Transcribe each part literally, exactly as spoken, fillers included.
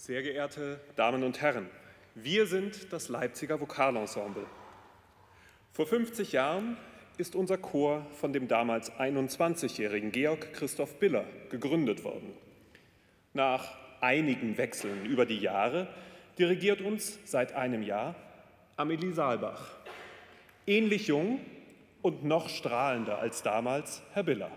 Sehr geehrte Damen und Herren, wir sind das Leipziger Vokalensemble. Vor fünfzig Jahren ist unser Chor von dem damals einundzwanzigjährigen Georg Christoph Biller gegründet worden. Nach einigen Wechseln über die Jahre dirigiert uns seit einem Jahr Amelie Saalbach. Ähnlich jung und noch strahlender als damals Herr Biller.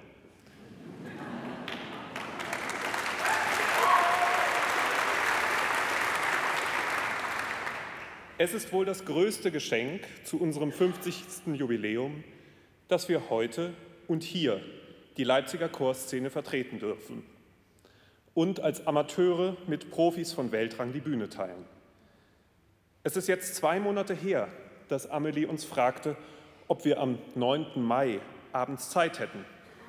Es ist wohl das größte Geschenk zu unserem fünfzigsten Jubiläum, dass wir heute und hier die Leipziger Chorszene vertreten dürfen und als Amateure mit Profis von Weltrang die Bühne teilen. Es ist jetzt zwei Monate her, dass Amelie uns fragte, ob wir am neunten Mai abends Zeit hätten.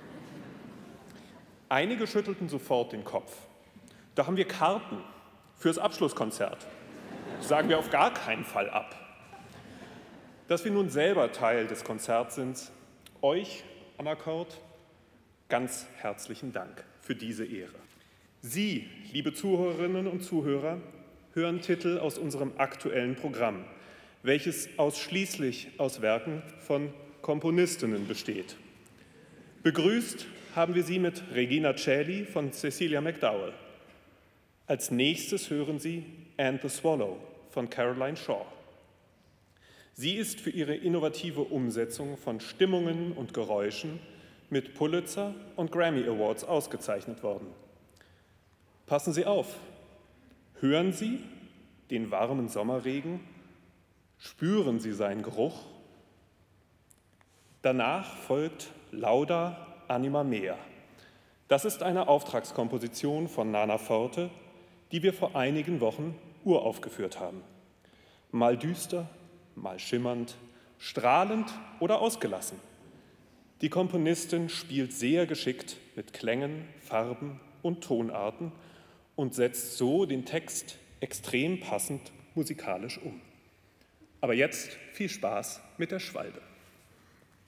Einige schüttelten sofort den Kopf. Da haben wir Karten fürs Abschlusskonzert. Sagen wir auf gar keinen Fall ab. Dass wir nun selber Teil des Konzerts sind, euch am Akkord ganz herzlichen Dank für diese Ehre. Sie, liebe Zuhörerinnen und Zuhörer, hören Titel aus unserem aktuellen Programm, welches ausschließlich aus Werken von Komponistinnen besteht. Begrüßt haben wir Sie mit Regina Coeli von Cecilia McDowell. Als nächstes hören Sie And the Swallow von Caroline Shaw. Sie ist für ihre innovative Umsetzung von Stimmungen und Geräuschen mit Pulitzer und Grammy Awards ausgezeichnet worden. Passen Sie auf, hören Sie den warmen Sommerregen, spüren Sie seinen Geruch. Danach folgt Lauda Anima Mea. Das ist eine Auftragskomposition von Nana Forte, die wir vor einigen Wochen uraufgeführt haben. Mal düster, mal schimmernd, strahlend oder ausgelassen. Die Komponistin spielt sehr geschickt mit Klängen, Farben und Tonarten und setzt so den Text extrem passend musikalisch um. Aber jetzt viel Spaß mit der Schwalbe.